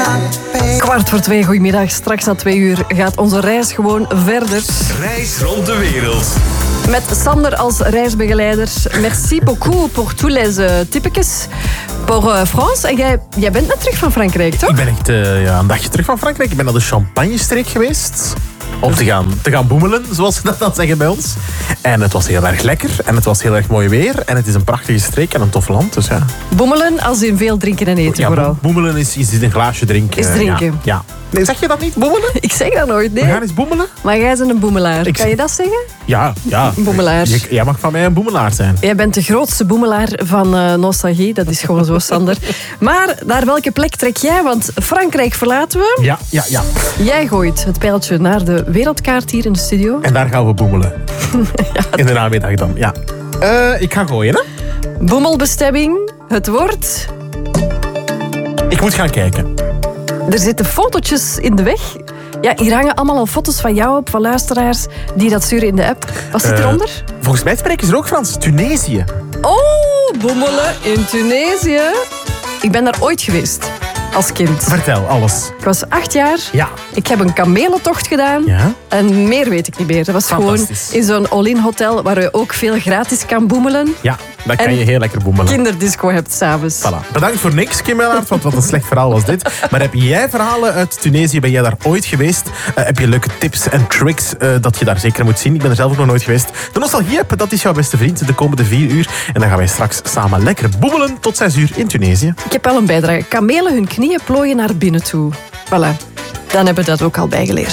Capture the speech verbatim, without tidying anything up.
Kwart voor twee, goedemiddag. Straks na twee uur gaat onze reis gewoon verder. Reis rond de wereld. Met Sander als reisbegeleider. Merci beaucoup pour tous les uh, typetjes. Pour uh, France. En jij, jij bent net terug van Frankrijk, toch? Ik ben echt uh, ja, een dagje terug van Frankrijk. Ik ben naar de Champagne-streek geweest. Om te gaan, te gaan boemelen, zoals ze dat dan zeggen bij ons. En het was heel erg lekker. En het was heel erg mooi weer. En het is een prachtige streek en een tof land. Dus ja. Boemelen als in veel drinken en eten, ja, vooral. Boemelen is, is een glaasje drinken. Is drinken. Ja. ja. Nee, zeg je dat niet, boemelen? Ik zeg dat nooit, nee. We gaan eens boemelen. Maar jij bent een boemelaar. Ik kan je dat zeggen? Ja, ja. Een boemelaar. J- jij mag van mij een boemelaar zijn. Jij bent de grootste boemelaar van uh, Nostalgie. Dat is gewoon zo, Sander. Maar naar welke plek trek jij? Want Frankrijk verlaten we. Ja, ja, ja. Jij gooit het pijltje naar de wereldkaart hier in de studio. En daar gaan we boemelen. ja. In de namiddag dan, ja. Uh, ik ga gooien, hè. Boemelbestemming. Het woord. Ik moet gaan kijken. Er zitten fotootjes in de weg. Ja, hier hangen allemaal al foto's van jou op, van luisteraars die dat sturen in de app. Wat zit Uh, eronder? Volgens mij spreken ze er ook Frans. Tunesië. Oh, boemelen in Tunesië. Ik ben daar ooit geweest. Als kind. Vertel, alles. Ik was acht jaar. Ja. Ik heb een kamelentocht gedaan. Ja? En meer weet ik niet meer. Dat was gewoon Fantastisch. in zo'n all-in hotel waar je ook veel gratis kan boemelen. Ja, dan kan En je heel lekker boemelen. Kinderdisco hebt s'avonds. Voilà. Bedankt voor niks, Kim Wellaert, want wat een slecht verhaal was dit. Maar heb jij verhalen uit Tunesië? Ben jij daar ooit geweest? Uh, heb je leuke tips en tricks uh, dat je daar zeker moet zien? Ik ben er zelf ook nog nooit geweest. De Nostalgie-app, dat is jouw beste vriend de komende vier uur. En dan gaan wij straks samen lekker boemelen tot zes uur in Tunesië. Ik heb wel een bijdrage. Kamelen hun knieën plooien naar binnen toe. Voilà. Dan hebben we dat ook al bijgeleerd.